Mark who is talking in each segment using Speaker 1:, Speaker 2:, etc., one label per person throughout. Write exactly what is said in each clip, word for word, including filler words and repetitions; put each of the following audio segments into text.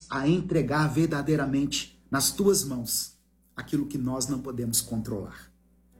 Speaker 1: a entregar verdadeiramente nas tuas mãos aquilo que nós não podemos controlar.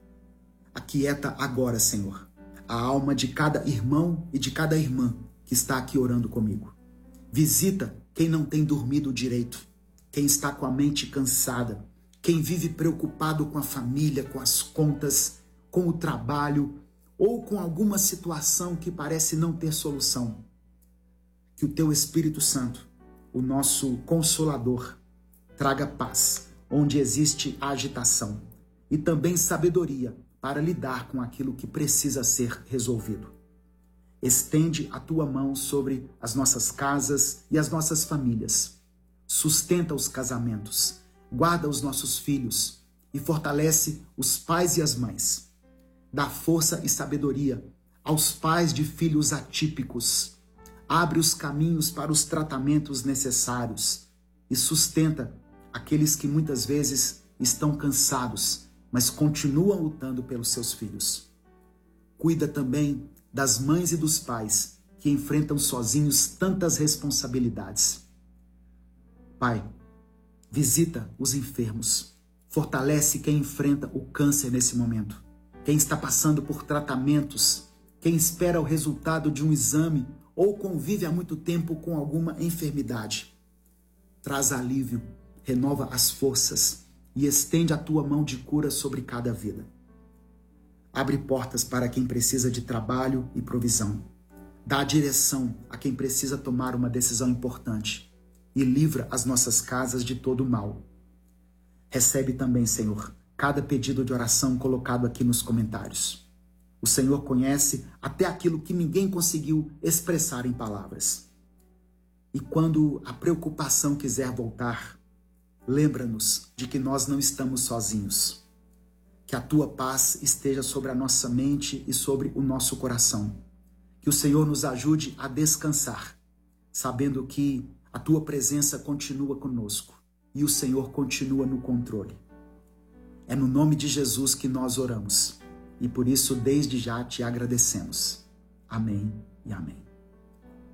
Speaker 1: Aquieta agora, Senhor, a alma de cada irmão e de cada irmã que está aqui orando comigo. Visita quem não tem dormido direito, quem está com a mente cansada, quem vive preocupado com a família, com as contas, com o trabalho ou com alguma situação que parece não ter solução. Que o teu Espírito Santo, o nosso Consolador, traga paz onde existe agitação e também sabedoria para lidar com aquilo que precisa ser resolvido. Estende a tua mão sobre as nossas casas e as nossas famílias. Sustenta os casamentos, guarda os nossos filhos e fortalece os pais e as mães. Dá força e sabedoria aos pais de filhos atípicos. Abre os caminhos para os tratamentos necessários e sustenta aqueles que muitas vezes estão cansados, mas continuam lutando pelos seus filhos. Cuida também das mães e dos pais que enfrentam sozinhos tantas responsabilidades. Pai, visita os enfermos, fortalece quem enfrenta o câncer nesse momento, quem está passando por tratamentos, quem espera o resultado de um exame ou convive há muito tempo com alguma enfermidade. Traz alívio, renova as forças e estende a tua mão de cura sobre cada vida. Abre portas para quem precisa de trabalho e provisão. Dá direção a quem precisa tomar uma decisão importante e livra as nossas casas de todo o mal. Recebe também, Senhor, cada pedido de oração colocado aqui nos comentários. O Senhor conhece até aquilo que ninguém conseguiu expressar em palavras. E quando a preocupação quiser voltar, lembra-nos de que nós não estamos sozinhos. Que a tua paz esteja sobre a nossa mente e sobre o nosso coração. Que o Senhor nos ajude a descansar, sabendo que a tua presença continua conosco e o Senhor continua no controle. É no nome de Jesus que nós oramos e por isso desde já te agradecemos. Amém e amém.